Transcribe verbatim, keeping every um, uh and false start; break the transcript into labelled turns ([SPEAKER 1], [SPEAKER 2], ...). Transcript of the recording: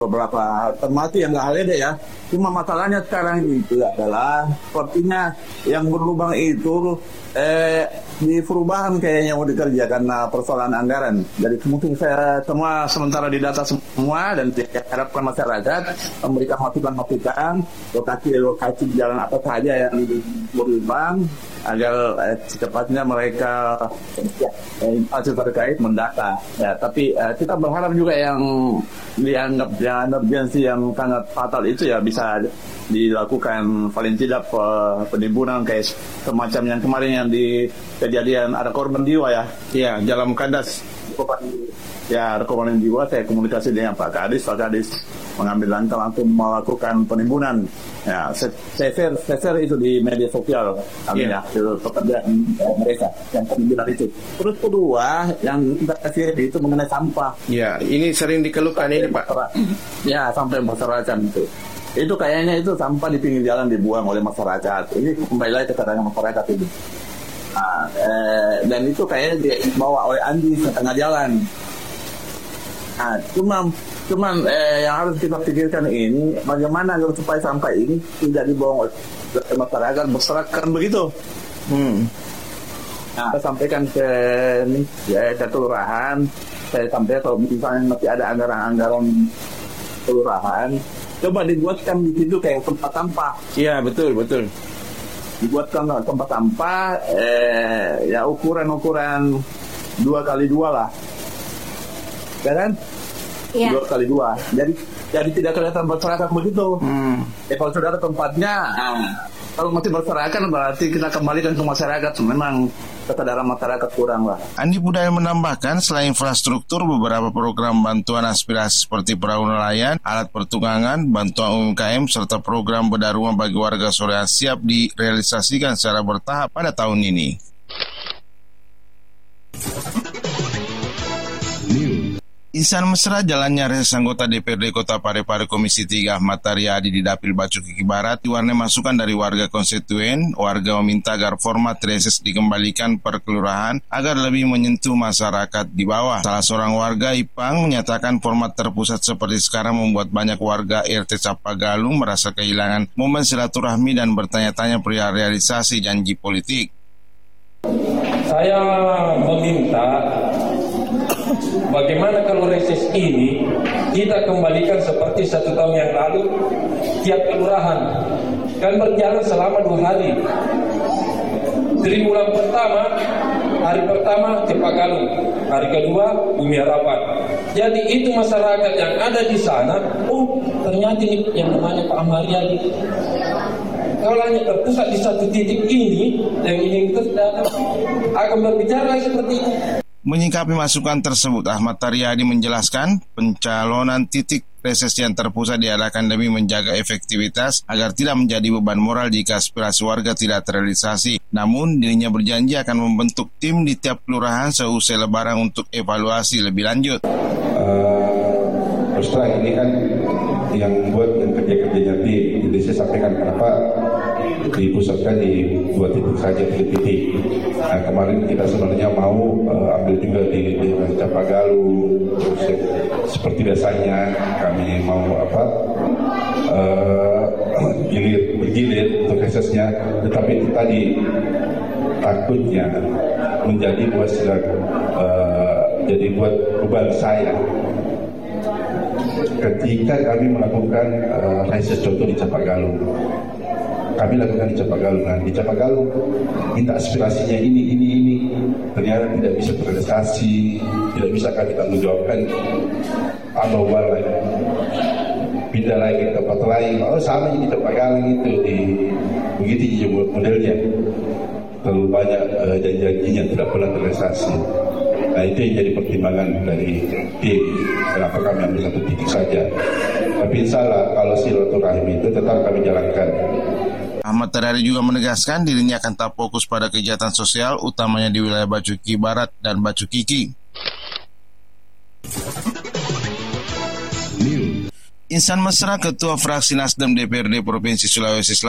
[SPEAKER 1] beberapa termasuk yang nggak halede ya. Cuma masalahnya sekarang itu adalah sepertinya yang berlubang itu eh, di perubahan kayaknya mau dikerja karena persoalan anggaran. Jadi mungkin saya semua sementara didata semua dan diharapkan masyarakat memberikan masukan-masukan lokasi-lokasi jalan apa saja yang berlubang agar eh, secepatnya mereka eh, terkait mendata. Ya, tapi eh, kita berharap juga yang dianggap yang emergensi yang sangat fatal itu ya bisa dilakukan paling tidak penimbunan kayak semacam yang kemarin yang di kejadian ada korban jiwa ya. Iya, Jalan Kandas. Ya, ada korban jiwa, saya komunikasi dengan Pak Kadis, Pak Kadis mengambil langkah langsung melakukan penimbunan. Ya, saya share, saya share itu di media sosial kami yeah. ya, itu pekerjaan mereka yang penimbunan itu. Terus kedua, yang kita kasih itu mengenai sampah.
[SPEAKER 2] Ya, ini sering dikeluhkan ini Pak.
[SPEAKER 1] Ya, sampai masyarakat itu. Itu kayaknya itu sampah di pinggir jalan dibuang oleh masyarakat. Ini kembali lagi ke keterangan masyarakat ini. Nah, eh, dan itu kayaknya dibawa oleh anjing ke tengah jalan. Nah, cuma cuman eh, yang harus kita pikirkan ini bagaimana agar supaya sampah ini tidak dibawa oleh masyarakat berserakan begitu. Hmm. Nah, saya sampaikan ke nih ya ke kelurahan, saya sampaikan kalau misalnya masih ada anggaran-anggaran kelurahan, coba dibuatkan di situ kayak tempat sampah.
[SPEAKER 2] Iya betul betul.
[SPEAKER 1] Dibuatkan tempat sampah, eh, ya ukuran-ukuran dua kali dua lah, ya kan?
[SPEAKER 3] Iya.
[SPEAKER 1] Dua kali dua. Jadi jadi tidak kelihatan berserakan begitu. Hmm. Ya kalau sudah ada tempatnya, nah, kalau masih berserakan berarti kita kembalikan ke masyarakat. Memang kesadaran masyarakat kurang lah.
[SPEAKER 4] Andi Budaya menambahkan selain infrastruktur, beberapa program bantuan aspirasi seperti perahu nelayan, alat pertunggangan, bantuan U M K M, serta program bedah rumah bagi warga Soreang siap direalisasikan secara bertahap pada tahun ini. Insan mesra jalannya reses anggota D P R D Kota Parepare Komisi tiga Ahmad Taryadi di Dapil Bacu Kiki Barat diwarnai masukan dari warga konstituen. Warga meminta agar format reses dikembalikan per kelurahan agar lebih menyentuh masyarakat di bawah. Salah seorang warga Ipang menyatakan format terpusat seperti sekarang membuat banyak warga R T Capagalung merasa kehilangan momen silaturahmi dan bertanya-tanya perihal realisasi janji politik.
[SPEAKER 5] Saya meminta bagaimana kalau reses ini kita kembalikan seperti satu tahun yang lalu, tiap kelurahan kan berjalan selama dua hari. Triwulan pertama, hari pertama Capagalung, hari kedua Bumi Harapan. Jadi itu masyarakat yang ada di sana, oh ternyata ini yang namanya Pak Ahmad-Taryadi. Kalau hanya terpusat di satu titik ini, yang ini kita sudah akan berbicara seperti itu.
[SPEAKER 4] Menyikapi masukan tersebut, Ahmad Taryadi menjelaskan pencalonan titik reses yang terpusat diadakan demi menjaga efektivitas agar tidak menjadi beban moral jika aspirasi warga tidak terrealisasi. Namun dirinya berjanji akan membentuk tim di tiap kelurahan seusai Lebaran untuk evaluasi lebih lanjut.
[SPEAKER 6] Uh, Terus ini kan yang buat yang kerja-kerjanya tim, jadi saya sampaikan kenapa dipusatkan di dua titik saja, tiga titik. Nah, kemarin kita sebenarnya mau uh, ambil juga di, di Capagalung, terus ya, seperti biasanya kami mau apa uh, gilir bergilir untuk resesnya, tetapi itu tadi takutnya menjadi buat uh, jadi buat beban saya. Ketika kami melakukan uh, reses contoh di Capagalung, kami lakukan di Capagalung, nah, di Capagalung minta aspirasinya ini, ini, ini, ternyata tidak bisa terrealisasi, tidak bisa kami tanggung jawabkan, atau lagi pindah lagi ke tempat lain, oh sama ini di Capagalung itu, di begitu juga modelnya, terlalu banyak uh, janji-janjinya tidak pernah terrealisasi. Nah itu yang jadi pertimbangan dari tim, kenapa kami ambil satu titik saja. Tapi insya Allah kalau silaturahmi itu tetap kami jalankan.
[SPEAKER 4] Ahmad Taryadi juga menegaskan dirinya akan tetap fokus pada kegiatan sosial, utamanya di wilayah Bacu Kiki Barat dan Bacu Kiki. Insan mesra Ketua Fraksi Nasdem D P R D Provinsi Sulawesi Selatan